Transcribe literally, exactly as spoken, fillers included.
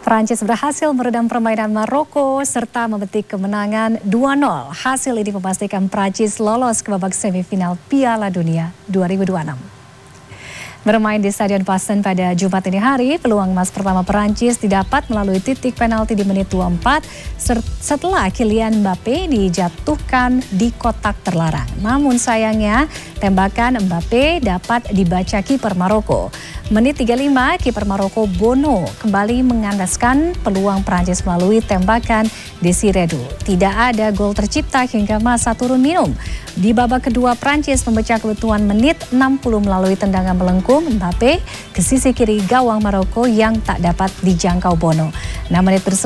Prancis berhasil meredam permainan Maroko serta memetik kemenangan dua nol. Hasil ini memastikan Prancis lolos ke babak semifinal Piala Dunia dua ribu dua puluh enam. Bermain di Stadion Pasten pada Jumat ini hari, peluang emas pertama Prancis didapat melalui titik penalti di menit dua puluh empat setelah Kylian Mbappe dijatuhkan di kotak terlarang. Namun sayangnya tembakan Mbappe dapat dibaca kiper Maroko. Menit tiga puluh lima, kiper Maroko Bono kembali mengandaskan peluang Prancis melalui tembakan Desiredu. Tidak ada gol tercipta hingga masa turun minum. Di babak kedua, Prancis memecah kebutuhan menit enam puluh melalui tendangan melengkung Mbappe ke sisi kiri gawang Maroko yang tak dapat dijangkau Bono. enam menit bersebut